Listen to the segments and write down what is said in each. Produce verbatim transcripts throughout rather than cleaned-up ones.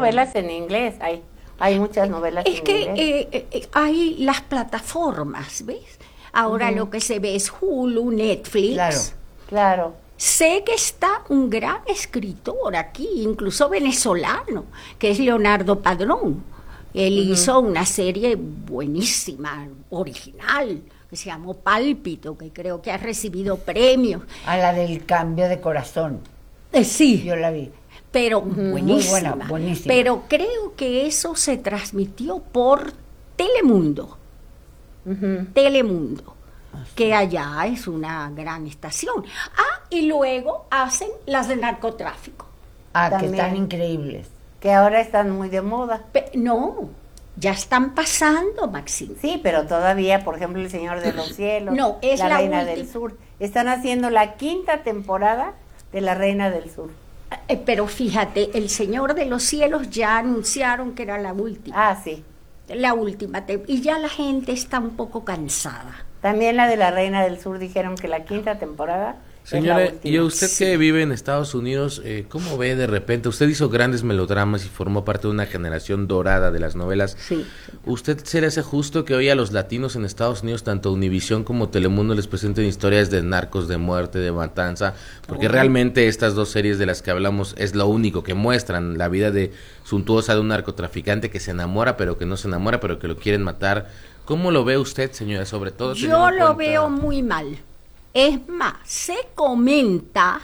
novelas en inglés, hay, hay muchas novelas es en que, inglés. Es eh, que eh, hay las plataformas, ¿ves? Ahora uh-huh. lo que se ve es Hulu, Netflix. Claro, claro. Sé que está un gran escritor aquí, incluso venezolano, que es Leonardo Padrón. Él uh-huh. hizo una serie buenísima, original, que se llamó Pálpito, que creo que ha recibido premios. A la del cambio de corazón. Eh, sí. Yo la vi. Pero uh-huh. buenísima. Muy buena, buenísima. Pero creo que eso se transmitió por Telemundo. Uh-huh. Telemundo, que allá es una gran estación. Ah, y luego hacen las de narcotráfico. Ah, también. Que están increíbles. Que ahora están muy de moda. Pe- no, ya están pasando, Maxine. Sí, pero todavía, por ejemplo, El Señor de los Cielos, no, es La, la Reina última. del Sur. Están haciendo la quinta temporada de La Reina del Sur. Eh, pero fíjate, El Señor de los Cielos ya anunciaron que era la última. Ah, sí. La última, te- y ya la gente está un poco cansada. También la de La Reina del Sur dijeron que la quinta temporada. Señora, es la última. y usted sí. que vive en Estados Unidos, eh, ¿cómo ve de repente? Usted hizo grandes melodramas y formó parte de una generación dorada de las novelas. Sí. ¿Usted se le hace justo que hoy a los latinos en Estados Unidos, tanto Univisión como Telemundo, les presenten historias de narcos, de muerte, de matanza? Porque oh. realmente estas dos series de las que hablamos es lo único que muestran, la vida de suntuosa de un narcotraficante que se enamora, pero que no se enamora, pero que lo quieren matar. ¿Cómo lo ve usted, señora? Sobre todo yo lo veo muy mal. Es más, se comenta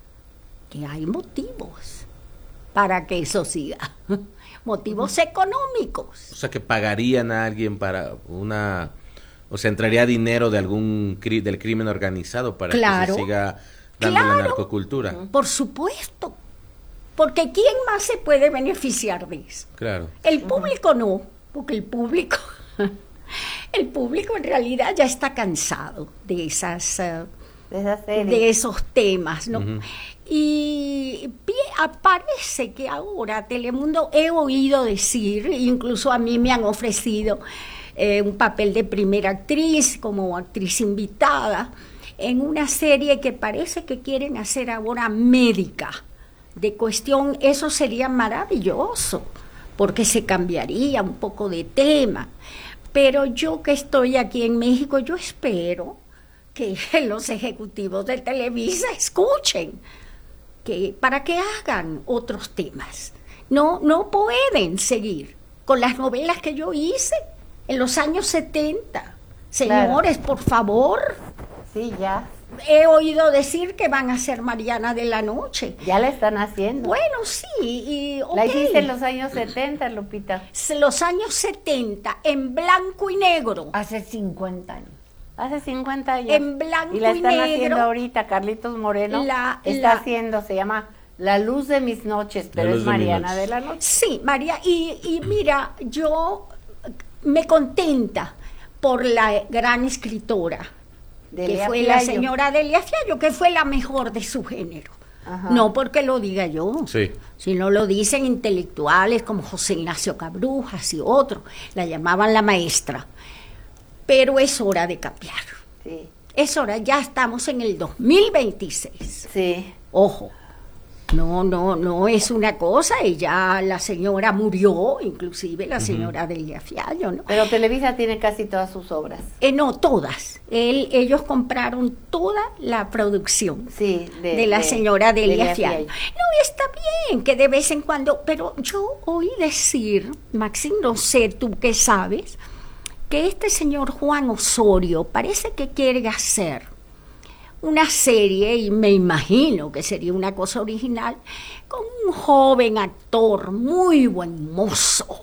que hay motivos para que eso siga, motivos económicos. O sea, que pagarían a alguien para una, o sea, entraría dinero de algún cri, del crimen organizado para claro, que se siga dando claro, la narcocultura. Por supuesto, porque ¿quién más se puede beneficiar de eso? Claro. El público no, porque el público... El público en realidad ya está cansado de esas uh, de, esa de esos temas, ¿no? Uh-huh. Y parece que ahora Telemundo, he oído decir, incluso a mí me han ofrecido eh, un papel de primera actriz, como actriz invitada, en una serie que parece que quieren hacer ahora médica, de cuestión, eso sería maravilloso, porque se cambiaría un poco de tema. Pero yo que estoy aquí en México, yo espero que los ejecutivos de Televisa escuchen, que para que hagan otros temas. No, no pueden seguir con las novelas que yo hice en los años setenta. Señores, claro. Por favor. Sí, ya. He oído decir que van a hacer Mariana de la Noche. Ya la están haciendo. Bueno, sí. Y, okay. La hiciste en los años setenta, Lupita. Los años setenta, en blanco y negro. Hace cincuenta años. Hace cincuenta años. En blanco y negro. Y la están haciendo ahorita, Carlitos Moreno. La, está la, haciendo, se llama La Luz de Mis Noches, pero es Mariana de la Noche. Sí, María. Y, y mira, yo me contenta por la gran escritora. Delia que fue Fiallo. La señora Delia Fiallo, que fue la mejor de su género. Ajá. No porque lo diga yo, sí. sino lo dicen intelectuales como José Ignacio Cabrujas y otros. La llamaban la maestra. Pero es hora de cambiar. Sí. Es hora, ya estamos en el dos mil veintiséis. Sí. Ojo. No, no, no es una cosa, y ya la señora murió, inclusive la señora uh-huh. Delia Fiallo, ¿no? Pero Televisa tiene casi todas sus obras. Eh, no, todas. Él, ellos compraron toda la producción sí, de, de la de, señora Delia, Delia Fiallo. Fiallo. No, está bien que de vez en cuando, pero yo oí decir, Maxine, no sé tú qué sabes, que este señor Juan Osorio parece que quiere hacer una serie, y me imagino que sería una cosa original, con un joven actor muy buen mozo,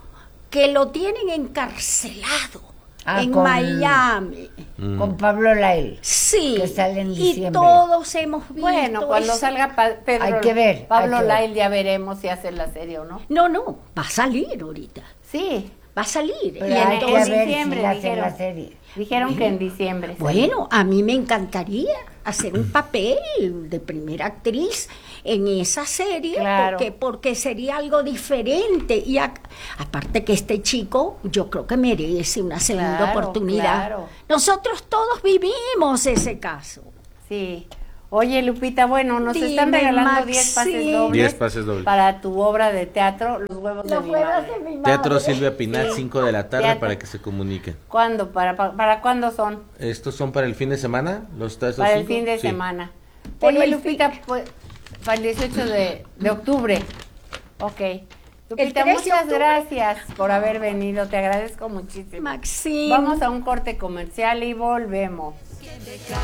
que lo tienen encarcelado ah, en con, Miami. Con Pablo Lael. Sí, que sale en diciembre. Y todos hemos visto. Bueno, cuando eso. salga pa- Pedro, hay que ver, Pablo hay que Lael ver. ya veremos si hace la serie o no. No, no, va a salir ahorita. Sí. Va a salir. Pero y hay entonces, que ver diciembre, si hace dijeron. la serie. Dijeron bueno, que en diciembre. Bueno, a mí me encantaría hacer un papel de primera actriz en esa serie, claro. porque, porque sería algo diferente. Y a, aparte que este chico, yo creo que merece una segunda claro, oportunidad. Claro. Nosotros todos vivimos ese caso. Sí. Oye, Lupita, bueno, nos Dime, están regalando Maxi. diez pases dobles. diez pases dobles. Para tu obra de teatro, Los huevos Los de mi huevos madre. de mi madre. Teatro Silvia Pinal, cinco de la tarde, Teatro. para que se comuniquen. ¿Cuándo? ¿Para, para, para cuándo son? ¿Estos son para el fin de semana? ¿Los estos Para el cinco? fin de Sí. semana. Pero Oye, el Lupita, pues, para el dieciocho de, de octubre. Ok. Lupita, tres de muchas octubre. gracias por haber venido. Te agradezco muchísimo. Maxim. Vamos a un corte comercial y volvemos.